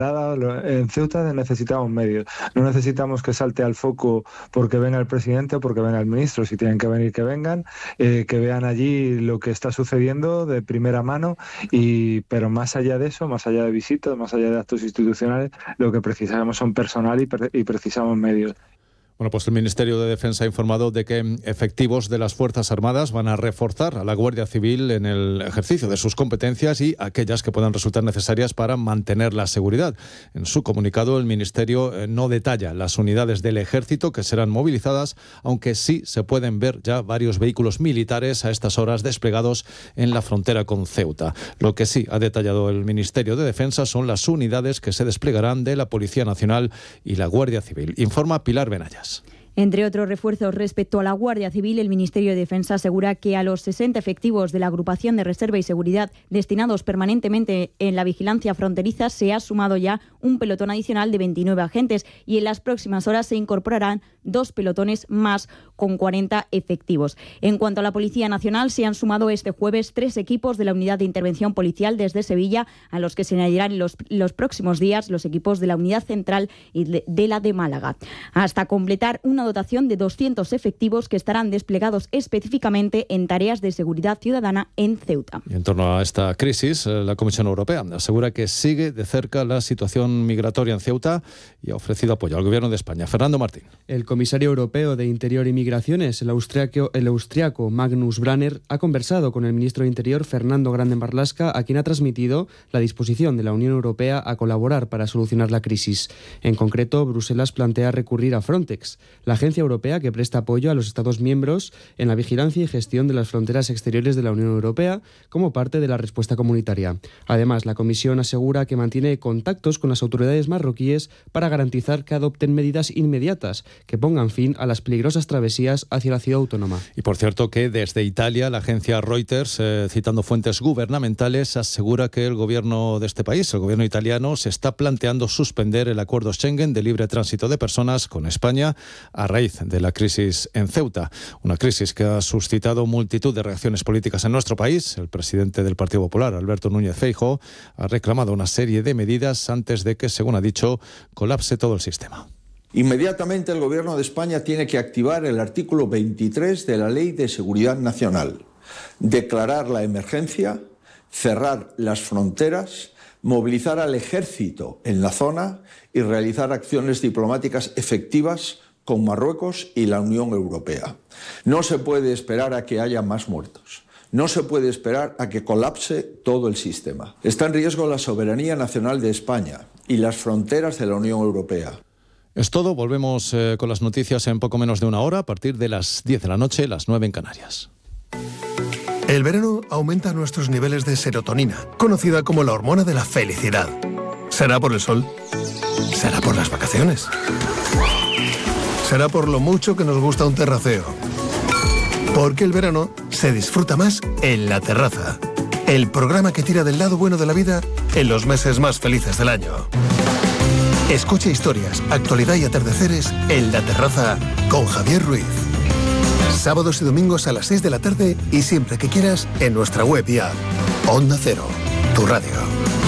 En Ceuta necesitamos medios. No necesitamos que salte al foco porque venga el presidente o porque venga el ministro. Si tienen que venir, que vengan, que vean allí lo que está sucediendo de primera mano. Pero más allá de eso, más allá de visitas, más allá de actos institucionales, lo que precisamos son personal y precisamos medios. Bueno, pues el Ministerio de Defensa ha informado de que efectivos de las Fuerzas Armadas van a reforzar a la Guardia Civil en el ejercicio de sus competencias y aquellas que puedan resultar necesarias para mantener la seguridad. En su comunicado, el Ministerio no detalla las unidades del Ejército que serán movilizadas, aunque sí se pueden ver ya varios vehículos militares a estas horas desplegados en la frontera con Ceuta. Lo que sí ha detallado el Ministerio de Defensa son las unidades que se desplegarán de la Policía Nacional y la Guardia Civil. Informa Pilar Benayas. Entre otros refuerzos respecto a la Guardia Civil, el Ministerio de Defensa asegura que a los 60 efectivos de la Agrupación de Reserva y Seguridad destinados permanentemente en la vigilancia fronteriza se ha sumado ya un pelotón adicional de 29 agentes y en las próximas horas se incorporarán 2 pelotones más con 40 efectivos. En cuanto a la Policía Nacional, se han sumado este jueves 3 equipos de la Unidad de Intervención Policial desde Sevilla, a los que se añadirán los próximos días los equipos de la Unidad Central y de la de Málaga, hasta completar una dotación de 200 efectivos que estarán desplegados específicamente en tareas de seguridad ciudadana en Ceuta. Y en torno a esta crisis, la Comisión Europea asegura que sigue de cerca la situación migratoria en Ceuta y ha ofrecido apoyo al Gobierno de España. Fernando Martín. El comisario europeo de Interior y Migraciones, el austriaco Magnus Branner, ha conversado con el ministro de Interior, Fernando Grande Marlaska, a quien ha transmitido la disposición de la Unión Europea a colaborar para solucionar la crisis. En concreto, Bruselas plantea recurrir a Frontex, la agencia europea que presta apoyo a los Estados miembros en la vigilancia y gestión de las fronteras exteriores de la Unión Europea como parte de la respuesta comunitaria. Además, la Comisión asegura que mantiene contactos con las autoridades marroquíes para garantizar que adopten medidas inmediatas que pongan fin a las peligrosas travesías hacia la ciudad autónoma. Y por cierto que desde Italia, la agencia Reuters, citando fuentes gubernamentales, asegura que el gobierno de este país, el gobierno italiano, se está planteando suspender el acuerdo Schengen de libre tránsito de personas con España a raíz de la crisis en Ceuta. Una crisis que ha suscitado multitud de reacciones políticas en nuestro país. El presidente del Partido Popular, Alberto Núñez Feijóo, ha reclamado una serie de medidas antes de que, según ha dicho, colapse todo el sistema. Inmediatamente el Gobierno de España tiene que activar el artículo 23 de la Ley de Seguridad Nacional, declarar la emergencia, cerrar las fronteras, movilizar al ejército en la zona y realizar acciones diplomáticas efectivas con Marruecos y la Unión Europea. No se puede esperar a que haya más muertos. No se puede esperar a que colapse todo el sistema. Está en riesgo la soberanía nacional de España y las fronteras de la Unión Europea. Es todo, volvemos con las noticias en poco menos de una hora, a partir de las 10 de la noche, las 9 en Canarias. El verano aumenta nuestros niveles de serotonina, conocida como la hormona de la felicidad. ¿Será por el sol? ¿Será por las vacaciones? ¿Será por lo mucho que nos gusta un terraceo? Porque el verano se disfruta más en La Terraza, el programa que tira del lado bueno de la vida en los meses más felices del año. Escucha historias, actualidad y atardeceres en La Terraza con Javier Ruiz. Sábados y domingos a las 6 de la tarde y siempre que quieras en nuestra web y app. Onda Cero, tu radio.